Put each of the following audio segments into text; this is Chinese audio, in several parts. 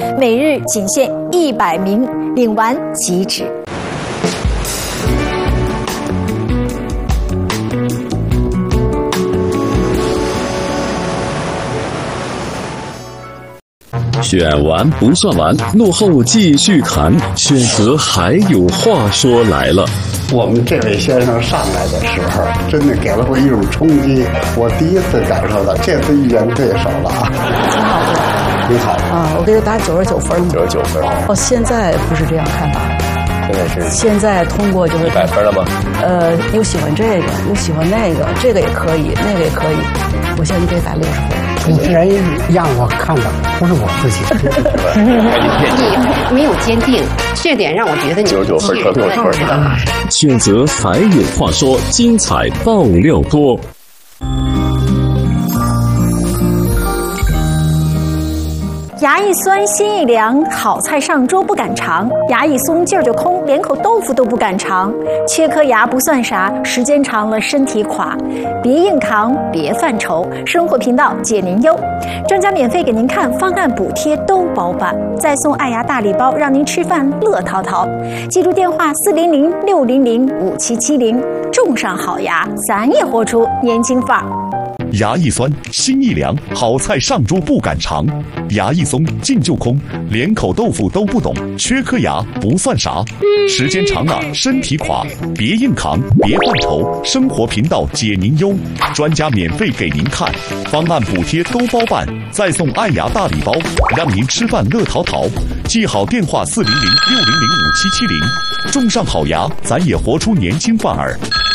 每日仅限100名，领完即止。 选完不算完，落后继续谈，选择还有话说来了。 我们这位先生上来的时候，真的给了我一种冲击，我第一次感受到这次遇见对手了啊！ 挺好的， 挺好啊！我给他打99分嘛。 99分。 哦，现在不是这样看法。现在通过就是 100分了吗？ 又喜欢这个，又喜欢那个，这个也可以，那个也可以。我现在就给他打60分。 主持人让我看的不是我自己， 你没有坚定，这点让我觉得你 99分特别有趣的。 选择还有话说，精彩爆料多。 牙一酸心一凉，好菜上桌不敢尝；牙一松劲儿就空，连口豆腐都不敢尝。缺颗牙不算啥，时间长了身体垮。别硬扛，别犯愁，生活频道解您忧。专家免费给您看，方案补贴都包办，再送爱牙大礼包，让您吃饭乐淘淘。记住电话400-600-5770，种上好牙，咱也活出年轻范儿。 牙一酸，心一凉，好菜上桌不敢尝；牙一松，劲就空，连口豆腐都不懂。缺颗牙不算啥，时间长了身体垮。别硬扛，别犯愁，生活频道解您忧。专家免费给您看，方案补贴都包办，再送爱牙大礼包，让您吃饭乐淘淘。记好电话400-600-5770，种上好牙，咱也活出年轻范儿。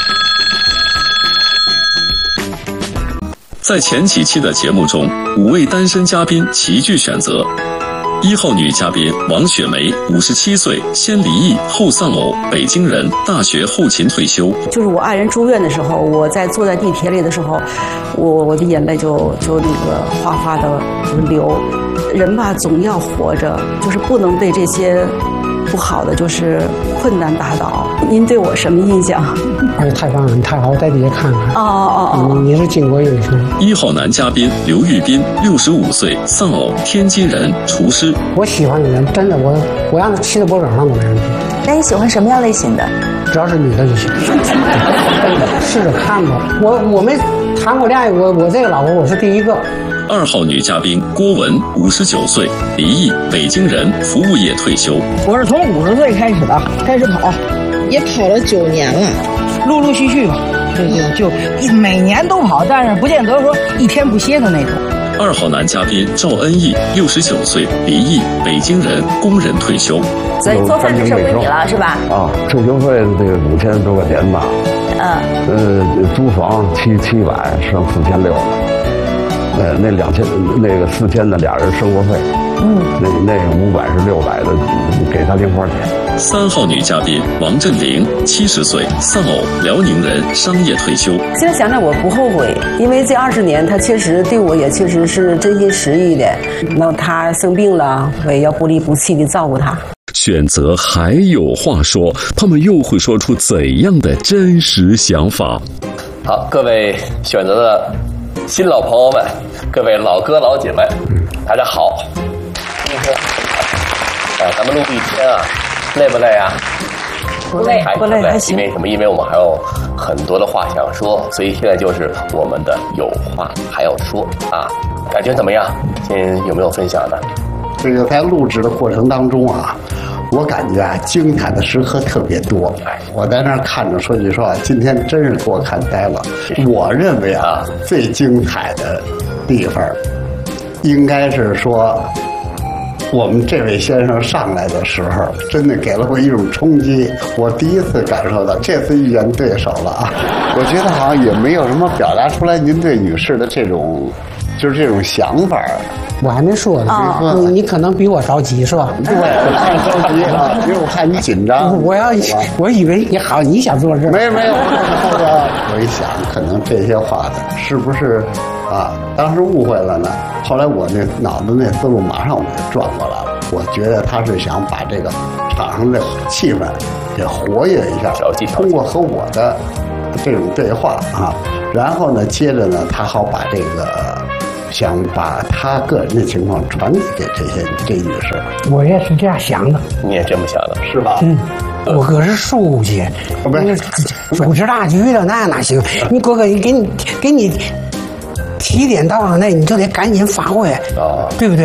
在前几期的节目中，5位单身嘉宾齐聚选择。1号女嘉宾王雪梅，57岁，先离异后丧偶，北京人，大学后勤退休。 就是我爱人住院的时候，我坐在地铁里的时候，我的眼泪就那个哗哗的就流。人吧，总要活着，就是不能被这些不好的就是困难打倒。您对我什么印象？ 哎，太棒了，你太好，我在底下看看。你是巾帼英雄。 1号男嘉宾刘玉斌，65岁，丧偶，天津人，厨师。 我喜欢的人，真的，我让他骑在脖梗上都没问题。 那你喜欢什么样类型的？ 只要是女的就行。试着看吧，我没谈过恋爱，我这个老婆我是第一个。 2号女嘉宾郭文，59岁，离异，北京人，服务业退休。 我是从50岁开始跑， 也跑了9年了， 陆陆续续吧，就每年都跑，但是不见得说一天不歇的那种。 2号男嘉宾赵恩义，69岁，离异，北京人，工人退休。 所以做饭就剩归你了，是吧？ 啊，住宿费这个5000多块钱吧。租房700，剩4600了。那2000那个4000的俩人生活费，那个500是600的，给他零花钱。 3号女嘉宾王振玲，70岁，丧偶，辽宁人，商业退休。 现在想想我不后悔，因为这20年他确实对我也确实是真心实意的。那他生病了，我也要不离不弃的照顾他。 选择还有话说，他们又会说出怎样的真实想法？ 好，各位选择的新老朋友们，各位老哥老姐们，大家好。今天，咱们录一天啊，累不累啊？ 不累，还行。 因为什么？因为我们还有很多的话想说，所以现在就是我们的有话还要说啊。感觉怎么样？今天有没有分享的？ 这个在录制的过程当中啊，我感觉啊，精彩的时刻特别多。我在那儿看着，说句实话，今天真是给我看呆了。我认为啊，最精彩的地方，应该是说，我们这位先生上来的时候，真的给了我一种冲击。我第一次感受到，这次遇见对手了啊！我觉得好像也没有什么表达出来您对女士的这种，就是这种想法。 我还没说呢，你可能比我着急是吧？ 对，我太着急了，因为我看你紧张。 我以为你想做这， 没有。我一想，可能这些话的是不是啊？当时误会了呢。后来我那脑子那思路马上我就转过来了。我觉得他是想把这个场上的气氛给活跃一下，通过和我的这种对话啊，然后呢，接着呢，他好把这个想把他个人的情况传递给这女士。 我也是这样想的。 你也这么想的是吧？ 我哥是书记，不是主持大局的，那行。你哥哥给你提点到了，那你就得赶紧发挥，对不对？